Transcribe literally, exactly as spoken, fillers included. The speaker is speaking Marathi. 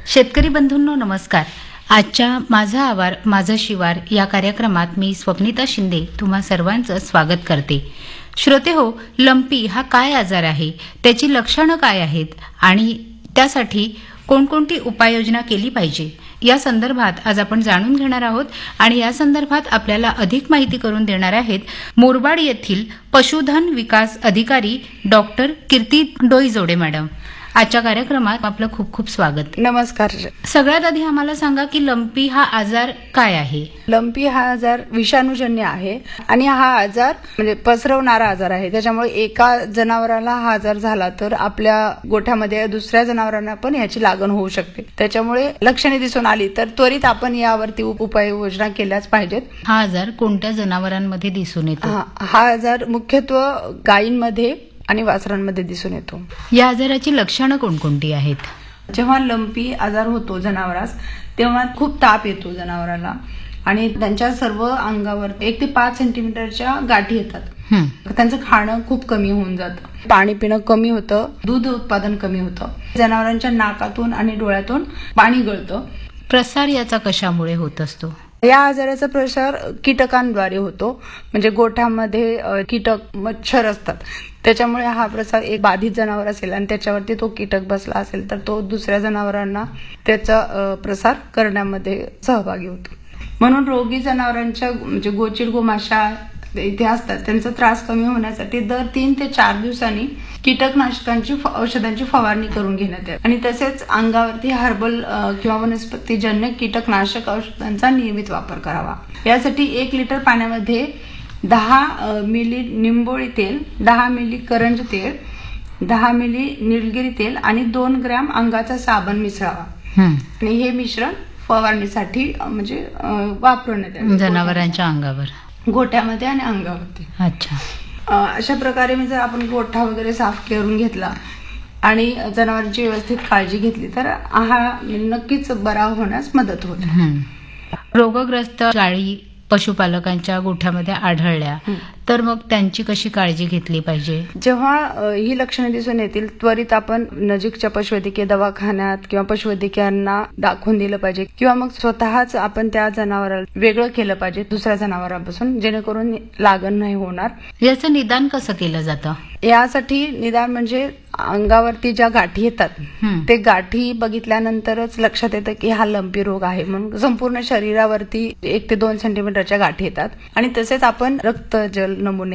शेतकरी बंधूंनो नमस्कार. आजच्या माझा आवार माझा शिवार या कार्यक्रमात मी स्वप्निता शिंदे तुम्हा सर्वांचं स्वागत करते. श्रोते हो, लंपी हा काय आजार आहे, त्याची लक्षणं काय आहेत आणि त्यासाठी कोणकोणती उपाययोजना केली पाहिजे या संदर्भात आज आपण जाणून घेणार आहोत. आणि या संदर्भात आपल्याला अधिक माहिती करून देणार आहेत मुरबाड येथील पशुधन विकास अधिकारी डॉक्टर कीर्ती डोईजोडे मॅडम. आजच्या कार्यक्रमात आपलं खूप खूप स्वागत. नमस्कार. सगळ्यात आधी आम्हाला सांगा की लंपी हा आजार काय आहे. लंपी हा आजार विषाणूजन्य आहे आणि हा आजार म्हणजे पसरवणारा आजार आहे. त्याच्यामुळे एका जनावराला हा आजार झाला तर आपल्या गोठ्यामध्ये दुसऱ्या जनावरांना पण याची लागण होऊ शकते. त्याच्यामुळे लक्षणे दिसून आली तर त्वरित आपण यावरती उपाययोजना केल्याच पाहिजेत. हा आजार कोणत्या जनावरांमध्ये दिसून येतो. हा आजार मुख्यत्वे गायींमध्ये आणि वासरांमध्ये दिसून येतो. या आजाराची लक्षणं कोणकोणती आहेत. जेव्हा लंपी आजार होतो जनावरास तेव्हा खूप ताप येतो जनावराला आणि त्यांच्या सर्व अंगावर एक ते पाच सेंटीमीटरच्या गाठी येतात. त्यांचं खाणं खूप कमी होऊन जातं, पाणी पिणं कमी होतं, दूध उत्पादन कमी होतं, जनावरांच्या नाकातून आणि डोळ्यातून पाणी गळतं. प्रसार याचा कशामुळे होत असतो. या आजाराचा प्रसार कीटकांद्वारे होतो. म्हणजे गोठ्यामध्ये कीटक मच्छर असतात, त्याच्यामुळे हा प्रसार एक बाधित जनावर असेल आणि त्याच्यावरती तो कीटक बसला असेल तर तो दुसऱ्या जनावरांना त्याचा प्रसार करण्यामध्ये सहभागी होतो. म्हणून रोगी जनावरांच्या म्हणजे गोचिड गोमाशा इथे असतात त्यांचा त्रास कमी होण्यासाठी दर तीन ते चार दिवसांनी कीटकनाशकांची औषधांची फवारणी करून घेण्यात येते आणि तसेच अंगावरती हर्बल किंवा वनस्पतीजन्य कीटकनाशक औषधांचा नियमित वापर करावा. यासाठी एक लिटर पाण्यामध्ये दहा मिली निंबोळी तेल, दहा मिली करंज तेल, दहा मिली निलगिरी तेल आणि दोन ग्रॅम अंगाचा साबण मिसळावा आणि हे मिश्रण फवारणीसाठी म्हणजे वापरण्यात येते जनावरांच्या अंगावर, गोठ्यामध्ये आणि अंगावरती. अच्छा. अशा प्रकारे म्हणजे आपण गोठा वगैरे साफ करून घेतला आणि जनावरांची व्यवस्थित काळजी घेतली तर हा नक्कीच बरा होण्यास मदत होते. रोगग्रस्त गायी पशुपालकांच्या गोठ्यामध्ये आढळल्या तर मग त्यांची कशी काळजी घेतली पाहिजे. जेव्हा ही लक्षणे दिसून येतील त्वरित आपण नजीकच्या पशुवैद्यकीय दवाखान्यात किंवा पशुवैद्यकीयांना दाखवून दिलं पाहिजे किंवा मग स्वतःच आपण त्या जनावराला वेगळं केलं पाहिजे दुसऱ्या जनावरांपासून, जेणेकरून लागण नाही होणार. याचं निदान कसं केलं जातं. यासाठी निदान म्हणजे अंगावरती ज्या गाठी येतात ते गाठी बघितल्यानंतरच लक्षात येतं की हा लंपी रोग आहे. म्हणून संपूर्ण शरीरावरती एक ते दोन सेंटीमीटरच्या गाठी येतात आणि तसेच आपण रक्त जल नमुने